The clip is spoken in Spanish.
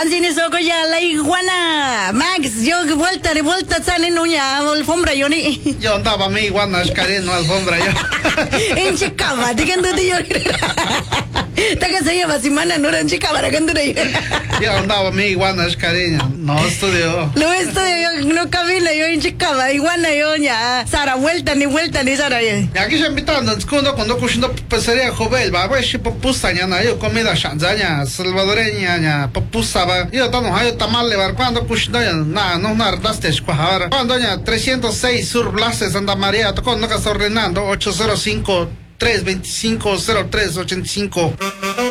Mancini Soco ya la iguana. Max, yo vuelta de vuelta sale nuña alfombra yo ni. Yo andaba a mi iguana escareno alfombra yo. En Chicaba, te canto yo. Taga se lleva semana no en Chicaba, la canto yo. Yo andaba a mi iguana escareno. No estudió. No estudio, no camina yo en Chicaba, iguana yo ya. Sara vuelta ni Sara. Y aquí se invitando, cuando cocinando pizzería joven, va, pues pupusa ñana, yo comida shanzaña, salvadoreña, pupusa va. Yo estamos ahí tamal levar cuando cocinando no nardaste escuadra. Cuando ya 306 Sur Blas Santa María, tocó no que está ordenando 805 325 0385.